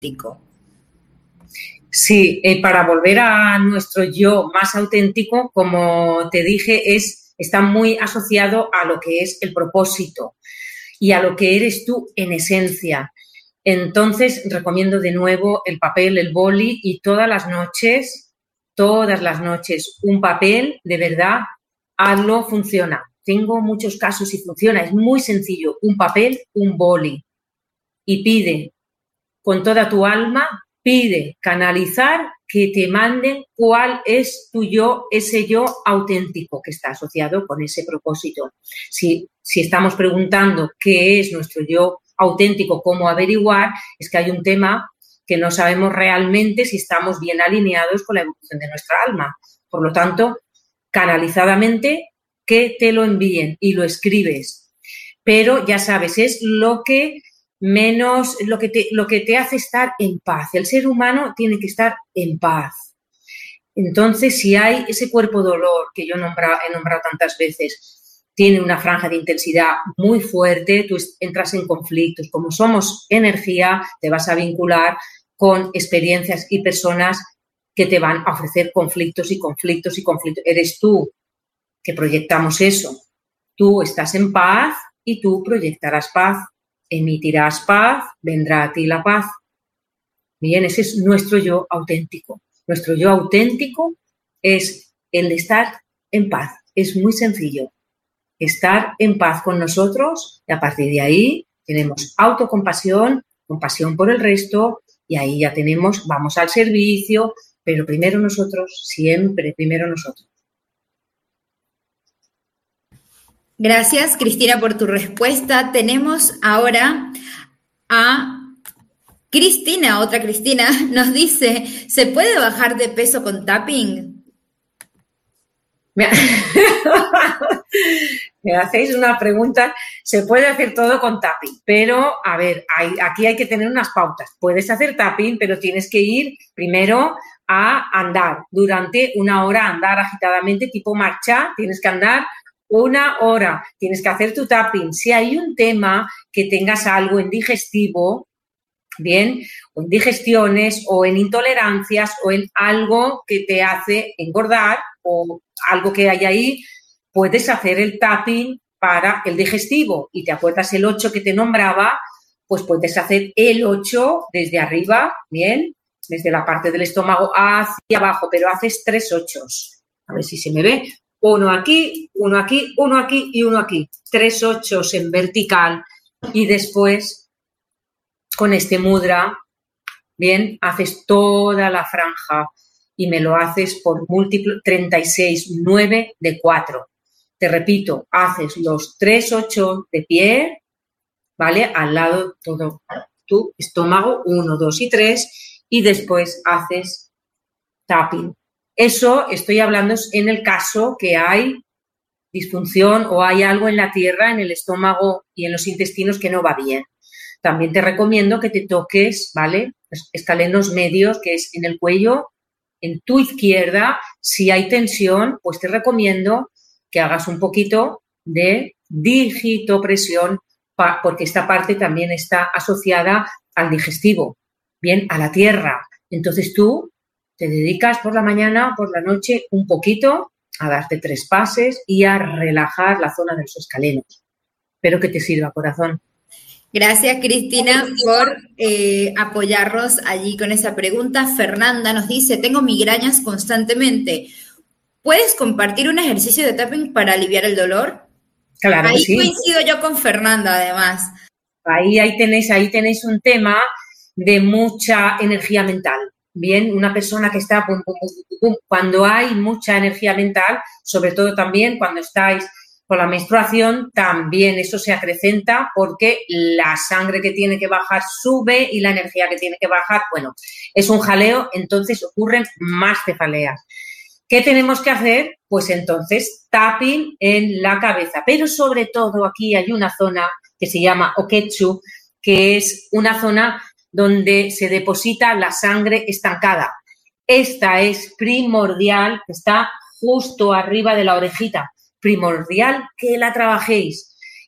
auténtico. Sí, para volver a nuestro yo más auténtico, como te dije, está muy asociado a lo que es el propósito y a lo que eres tú en esencia. Entonces, recomiendo de nuevo el papel, el boli y todas las noches, un papel, de verdad, hazlo, funciona. Tengo muchos casos y funciona, es muy sencillo. Un papel, un boli y pide con toda tu alma, pide canalizar que te manden cuál es tu yo, ese yo auténtico que está asociado con ese propósito. Si estamos preguntando qué es nuestro yo auténtico, cómo averiguar, es que hay un tema que no sabemos realmente si estamos bien alineados con la evolución de nuestra alma. Por lo tanto, canalizadamente, que te lo envíen y lo escribes. Pero ya sabes, es lo que te hace estar en paz. El ser humano tiene que estar en paz. Entonces, si hay ese cuerpo dolor que yo he nombrado tantas veces, tiene una franja de intensidad muy fuerte, tú entras en conflictos. Como somos energía, te vas a vincular con experiencias y personas que te van a ofrecer conflictos y conflictos y conflictos. Eres tú que proyectamos eso. Tú estás en paz y tú proyectarás paz. Emitirás paz, vendrá a ti la paz. Bien, ese es nuestro yo auténtico. Nuestro yo auténtico es el de estar en paz. Es muy sencillo. Estar en paz con nosotros y a partir de ahí tenemos autocompasión, compasión por el resto y ahí ya vamos al servicio, pero primero nosotros, siempre primero nosotros. Gracias, Cristina, por tu respuesta. Tenemos ahora a Cristina, otra Cristina, nos dice, ¿se puede bajar de peso con tapping? Me hacéis una pregunta, se puede hacer todo con tapping, pero a ver, aquí hay que tener unas pautas. Puedes hacer tapping, pero tienes que ir primero a andar durante una hora, andar agitadamente, tipo marcha, tienes que andar una hora, tienes que hacer tu tapping. Si hay un tema que tengas algo en digestivo, bien, o en digestiones, o en intolerancias, o en algo que te hace engordar, o algo que hay ahí, puedes hacer el tapping para el digestivo. Y te acuerdas el 8 que te nombraba, pues puedes hacer el 8 desde arriba, bien, desde la parte del estómago hacia abajo, pero haces 3 ochos. A ver si se me ve. Uno aquí, uno aquí, uno aquí y uno aquí. 3 ochos en vertical y después con este mudra, bien, haces toda la franja y me lo haces por múltiplo 36, 9 de 4. Te repito, haces los 3 8 de pie, ¿vale? Al lado todo tu estómago, 1, 2 y 3 y después haces tapping. Eso estoy hablando en el caso que hay disfunción o hay algo en la tierra, en el estómago y en los intestinos que no va bien. También te recomiendo que te toques, ¿vale? Escalenos medios, que es en el cuello, en tu izquierda. Si hay tensión, pues te recomiendo que hagas un poquito de digitopresión, porque esta parte también está asociada al digestivo, bien, a la tierra. Entonces tú te dedicas por la mañana, por la noche, un poquito a darte 3 pases y a relajar la zona de los escalenos. Espero que te sirva, corazón. Gracias, Cristina, por apoyarnos allí con esa pregunta. Fernanda nos dice, tengo migrañas constantemente. ¿Puedes compartir un ejercicio de tapping para aliviar el dolor? Claro ahí que sí. Coincido yo con Fernanda, además. Ahí tenéis un tema de mucha energía mental. Bien, una persona que está cuando hay mucha energía mental, sobre todo también cuando estáis con la menstruación, también eso se acrecenta porque la sangre que tiene que bajar sube y la energía que tiene que bajar, bueno, es un jaleo, entonces ocurren más cefaleas. ¿Qué tenemos que hacer? Pues entonces tapping en la cabeza, pero sobre todo aquí hay una zona que se llama Oketsu, que es una zona donde se deposita la sangre estancada. Esta es primordial, está justo arriba de la orejita, primordial que la trabajéis.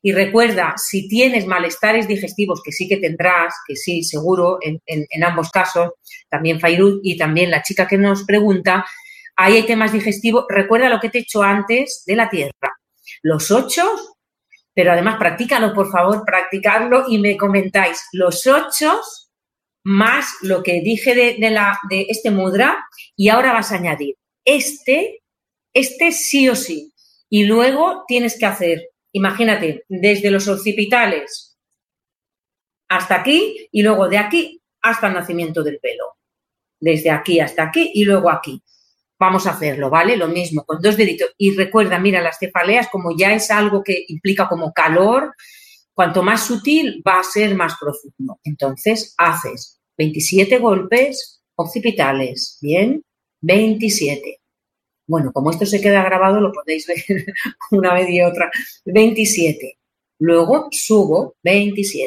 Y recuerda, si tienes malestares digestivos, que sí que tendrás, que sí, seguro, en ambos casos, también Fairuz y también la chica que nos pregunta, ahí hay temas digestivos. Recuerda lo que te he hecho antes de la tierra. Los 8, pero además practícalo, por favor, practicadlo y me comentáis. Los 8 más lo que dije de este mudra, y ahora vas a añadir este sí o sí. Y luego tienes que hacer, imagínate, desde los occipitales hasta aquí y luego de aquí hasta el nacimiento del pelo. Desde aquí hasta aquí y luego aquí. Vamos a hacerlo, ¿vale? Lo mismo, con 2 deditos. Y recuerda, mira, las cefaleas, como ya es algo que implica como calor, cuanto más sutil va a ser más profundo. Entonces, haces 27 golpes occipitales, ¿bien? 27. Bueno, como esto se queda grabado, lo podéis ver una vez y otra. 27. Luego subo 27.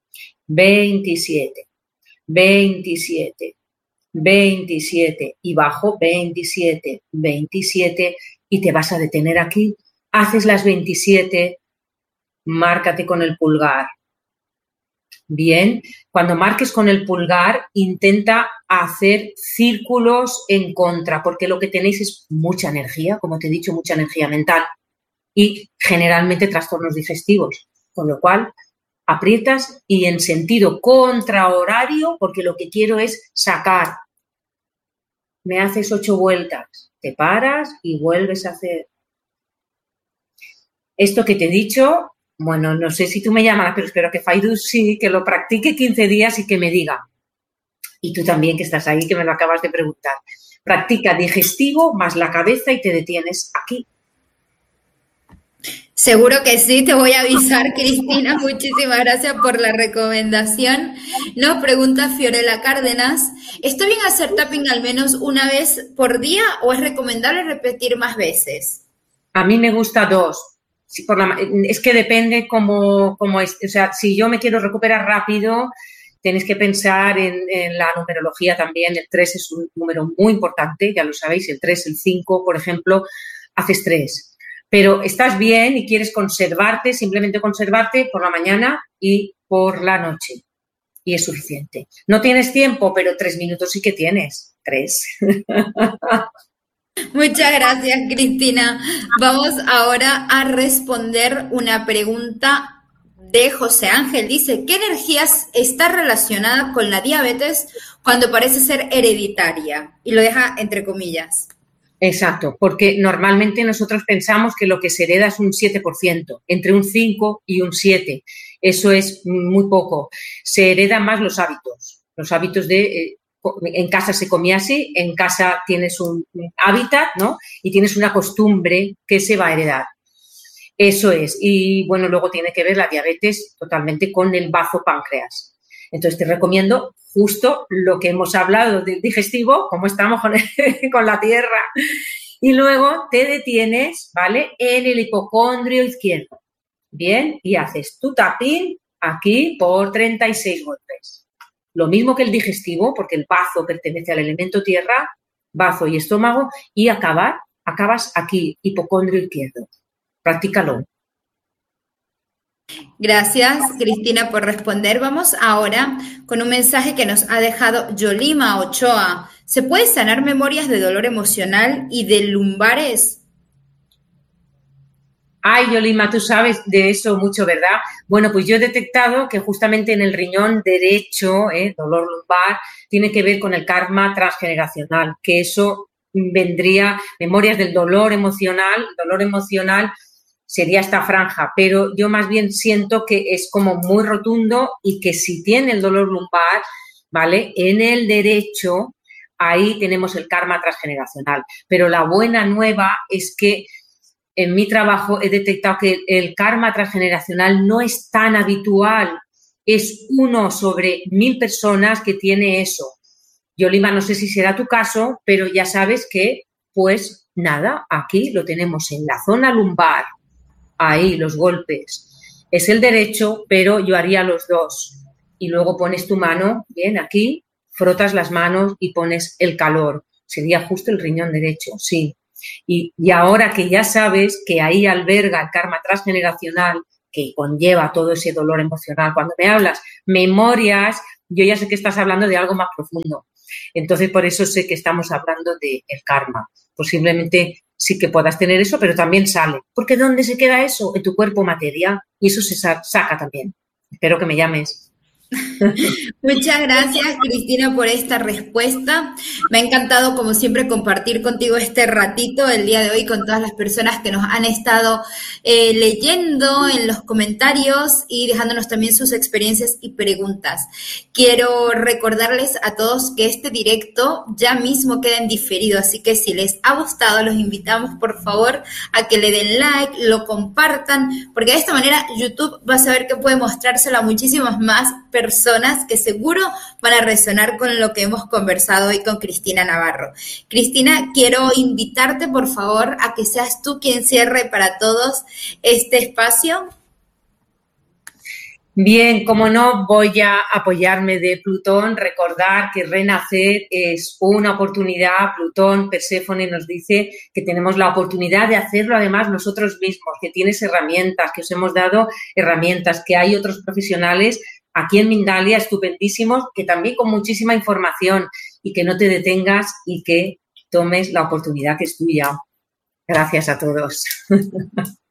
27. 27. 27 y bajo 27, 27 y te vas a detener aquí. Haces las 27, márcate con el pulgar. Bien, cuando marques con el pulgar, intenta hacer círculos en contra, porque lo que tenéis es mucha energía, como te he dicho, mucha energía mental y generalmente trastornos digestivos, con lo cual aprietas y en sentido contrahorario, porque lo que quiero es sacar. Me haces 8 vueltas, te paras y vuelves a hacer. Esto que te he dicho, bueno, no sé si tú me llamas, pero espero que Fairuz sí, que lo practique 15 días y que me diga. Y tú también, que estás ahí, que me lo acabas de preguntar. Practica digestivo más la cabeza y te detienes aquí. Seguro que sí, te voy a avisar, Cristina. Muchísimas gracias por la recomendación. Nos pregunta Fiorella Cárdenas, ¿está bien hacer tapping al menos una vez por día o es recomendable repetir más veces? A mí me gusta 2. Es que depende cómo es. O sea, si yo me quiero recuperar rápido, tenéis que pensar en la numerología también. El 3 es un número muy importante, ya lo sabéis. El 3, el 5, por ejemplo, haces 3. Pero estás bien y quieres conservarte, simplemente conservarte por la mañana y por la noche. Y es suficiente. No tienes tiempo, pero 3 minutos sí que tienes. 3. Muchas gracias, Cristina. Vamos ahora a responder una pregunta de José Ángel. Dice, ¿qué energías está relacionada con la diabetes cuando parece ser hereditaria? Y lo deja entre comillas. Exacto, porque normalmente nosotros pensamos que lo que se hereda es un 7%, entre un 5 y un 7. Eso es muy poco. Se heredan más los hábitos de... en casa se comía así, en casa tienes un hábitat, ¿no? Y tienes una costumbre que se va a heredar. Eso es. Y, bueno, luego tiene que ver la diabetes totalmente con el bazo páncreas. Entonces, te recomiendo justo lo que hemos hablado del digestivo, cómo estamos con la tierra. Y luego te detienes, ¿vale? En el hipocondrio izquierdo. Bien, y haces tu tapping aquí por 36 golpes. Lo mismo que el digestivo, porque el bazo pertenece al elemento tierra, bazo y estómago, y acabas aquí, hipocondrio izquierdo. Practícalo. Gracias, Cristina, por responder. Vamos ahora con un mensaje que nos ha dejado Yolima Ochoa. ¿Se puede sanar memorias de dolor emocional y de lumbares? Ay, Yolima, tú sabes de eso mucho, ¿verdad? Bueno, pues yo he detectado que justamente en el riñón derecho, dolor lumbar, tiene que ver con el karma transgeneracional, que eso vendría, memorias del dolor emocional sería esta franja, pero yo más bien siento que es como muy rotundo y que si tiene el dolor lumbar, ¿vale? En el derecho, ahí tenemos el karma transgeneracional. Pero la buena nueva es que en mi trabajo he detectado que el karma transgeneracional no es tan habitual, es 1 sobre 1000 personas que tiene eso. Yolima, no sé si será tu caso, pero ya sabes que, pues nada, aquí lo tenemos en la zona lumbar. Ahí, los golpes. Es el derecho, pero yo haría los 2. Y luego pones tu mano, bien, aquí, frotas las manos y pones el calor. Sería justo el riñón derecho, sí. Y ahora que ya sabes que ahí alberga el karma transgeneracional, que conlleva todo ese dolor emocional. Cuando me hablas memorias, yo ya sé que estás hablando de algo más profundo. Entonces, por eso sé que estamos hablando del karma. Posiblemente sí que puedas tener eso, pero también sale. Porque ¿dónde se queda eso? En tu cuerpo material. Y eso se saca también. Espero que me llames. Muchas gracias, Cristina, por esta respuesta. Me ha encantado, como siempre, compartir contigo este ratito el día de hoy con todas las personas que nos han estado leyendo en los comentarios y dejándonos también sus experiencias y preguntas. Quiero recordarles a todos que este directo ya mismo queda en diferido, así que si les ha gustado, los invitamos, por favor, a que le den like, lo compartan, porque de esta manera YouTube va a saber que puede mostrárselo a muchísimas más personas que seguro van a resonar con lo que hemos conversado hoy con Cristina Navarro. Cristina, quiero invitarte, por favor, a que seas tú quien cierre para todos este espacio. Bien, como no, voy a apoyarme de Plutón, recordar que renacer es una oportunidad. Plutón, Perséfone nos dice que tenemos la oportunidad de hacerlo además nosotros mismos, que tienes herramientas, que os hemos dado herramientas, que hay otros profesionales aquí en Mindalia estupendísimos, que también con muchísima información, y que no te detengas y que tomes la oportunidad que es tuya. Gracias a todos.